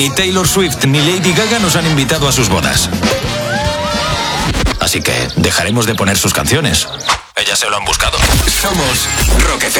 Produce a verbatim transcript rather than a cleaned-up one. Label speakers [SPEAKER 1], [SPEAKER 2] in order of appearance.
[SPEAKER 1] ni Taylor Swift ni Lady Gaga nos han invitado a sus bodas. Así que dejaremos de poner sus canciones. Ellas se lo han buscado.
[SPEAKER 2] Somos Rock F M.